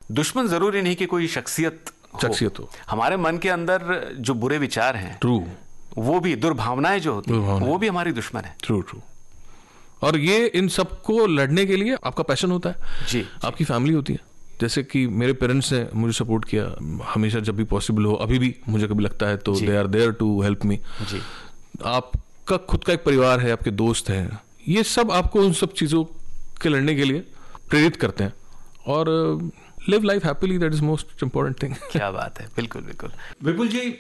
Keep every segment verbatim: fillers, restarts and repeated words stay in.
दुश्मन जरूरी नहीं कि कोई शख्सियत शख्सियत हो। हमारे मन के अंदर जो बुरे विचार हैं, ट्रू, वो भी दुर्भावनाएं जो होती हैं, वो भी हमारी दुश्मन है। True true. और ये इन सबको लड़ने के लिए आपका पैशन होता है जी, आपकी फैमिली होती है। जैसे कि मेरे पेरेंट्स ने मुझे सपोर्ट किया हमेशा, जब भी पॉसिबल हो, अभी भी मुझे कभी लगता है तो they are there to help me. जी, आपका खुद का एक परिवार है, आपके दोस्त हैं, ये सब आपको उन सब चीज़ों के लड़ने के लिए प्रेरित करते हैं। और live life happily, that is most important thing. क्या बात है, बिल्कुल बिल्कुल। विपुल जी,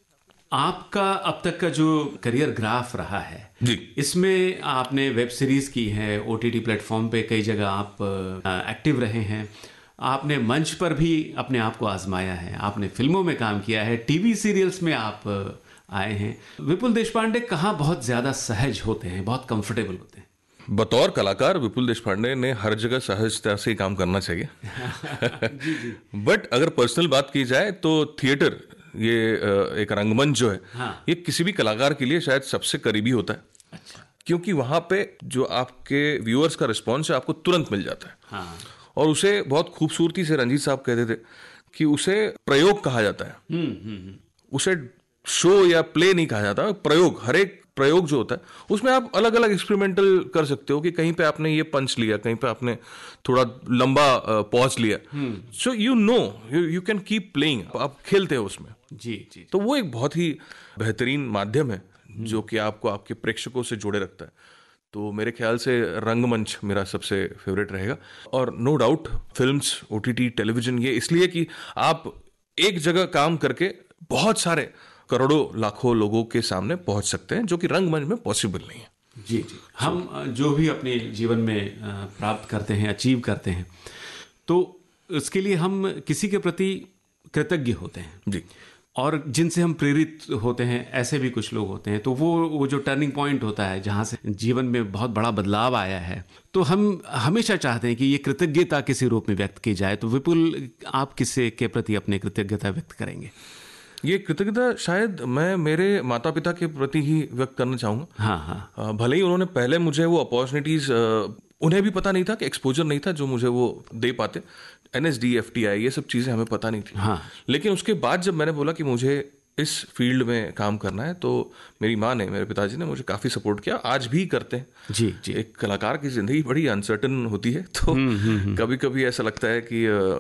आपका अब तक का जो करियर ग्राफ रहा है जी, इसमें आपने वेब सीरीज की है, ओटीटी प्लेटफॉर्म पे कई जगह आप एक्टिव रहे हैं, आपने मंच पर भी अपने आप को आजमाया है, आपने फिल्मों में काम किया है, टीवी सीरियल्स में आप आए हैं। विपुल देशपांडे कहाँ बहुत ज्यादा सहज होते हैं, बहुत कंफर्टेबल होते हैं? बतौर कलाकार विपुल देशपांडे ने हर जगह सहजता से ही काम करना चाहिए। जी जी। बट अगर पर्सनल बात की जाए तो थिएटर, ये एक रंगमंच जो है, हाँ। ये किसी भी कलाकार के लिए शायद सबसे करीबी होता है। अच्छा। क्योंकि वहां पे जो आपके व्यूअर्स का रिस्पॉन्स है आपको तुरंत मिल जाता है। हाँ। और उसे बहुत खूबसूरती से रंजीत साहब कहते थे कि उसे प्रयोग कहा जाता है। हम्म हम्म। उसे शो या प्ले नहीं कहा जाता, प्रयोग। हर एक प्रयोग जो होता है उसमें आप अलग अलग एक्सपेरिमेंटल कर सकते हो कि कहीं पे आपने ये पंच लिया, कहीं पे आपने थोड़ा लंबा पॉज लिया, so you know you can keep playing, आप खेलते हो उसमें। जी जी। तो वो एक बहुत ही बेहतरीन माध्यम है जो कि आपको आपके प्रेक्षकों से जोड़े रखता है। तो मेरे ख्याल से रंगमंच मेरा सबसे फेवरेट रहेगा। और no doubt films, OTT, television, ये इसलिए कि आप एक जगह काम करके बहुत सारे करोड़ों लाखों लोगों के सामने पहुंच सकते हैं, जो कि रंगमंच में पॉसिबल नहीं है। जी जी। हम जो भी अपने जीवन में प्राप्त करते हैं, अचीव करते हैं, तो उसके लिए हम किसी के प्रति कृतज्ञ होते हैं जी। और जिनसे हम प्रेरित होते हैं, ऐसे भी कुछ लोग होते हैं। तो वो वो जो टर्निंग पॉइंट होता है जहाँ से जीवन में बहुत बड़ा बदलाव आया है, तो हम हमेशा चाहते हैं कि ये कृतज्ञता किसी रूप में व्यक्त की जाए। तो विपुल, आप किससे के प्रति अपनी कृतज्ञता व्यक्त करेंगे? ये कृतज्ञता शायद मैं मेरे माता पिता के प्रति ही व्यक्त करना चाहूँगा। हाँ हाँ। भले ही उन्होंने पहले मुझे वो अपॉर्चुनिटीज, उन्हें भी पता नहीं था कि एक्सपोजर नहीं था जो मुझे वो दे पाते, एनएसडी, एफटीआई, ये सब चीज़ें हमें पता नहीं थी। हाँ। लेकिन उसके बाद जब मैंने बोला कि मुझे इस फील्ड में काम करना है, तो मेरी माँ ने, मेरे पिताजी ने मुझे काफ़ी सपोर्ट किया, आज भी करते हैं। जी जी। एक कलाकार की ज़िंदगी बड़ी अनसर्टन होती है, तो कभी कभी ऐसा लगता है कि